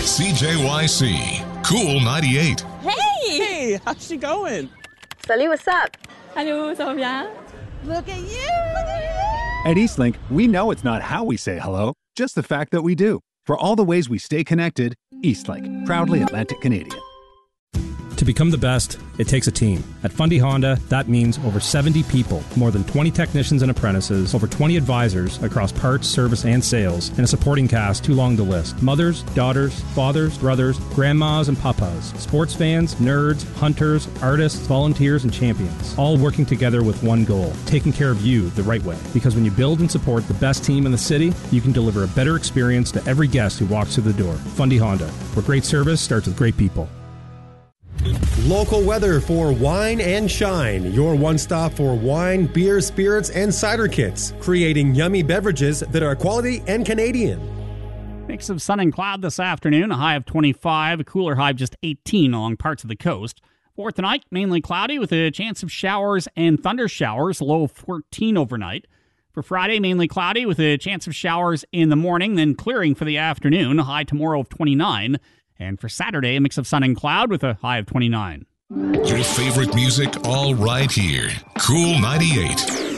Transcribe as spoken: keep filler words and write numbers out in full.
C J Y C, Cool ninety-eight. Hey! Hey, how's she going? Salut, what's up? Allô, ça va bien? Look at you! At Eastlink, we know it's not how we say hello, just the fact that we do. For all the ways we stay connected, Eastlink, proudly Atlantic Canadian. To become the best, it takes a team. At Fundy Honda, that means over seventy people, more than twenty technicians and apprentices, over twenty advisors across parts, service, and sales, and a supporting cast too long to list. Mothers, daughters, fathers, brothers, grandmas, and papas, sports fans, nerds, hunters, artists, volunteers, and champions, all working together with one goal, taking care of you the right way. Because when you build and support the best team in the city, you can deliver a better experience to every guest who walks through the door. Fundy Honda, where great service starts with great people. Local weather for Wine and Shine, your one stop for wine, beer, spirits, and cider kits, creating yummy beverages that are quality and Canadian. Mix of sun and cloud this afternoon, a high of twenty-five, a cooler high of just eighteen along parts of the coast. For tonight, mainly cloudy with a chance of showers and thunder showers, low of fourteen overnight. For Friday, mainly cloudy with a chance of showers in the morning, then clearing for the afternoon, a high tomorrow of twenty-nine. And for Saturday, a mix of sun and cloud with a high of twenty-nine. Your favorite music all right here. Cool ninety-eight.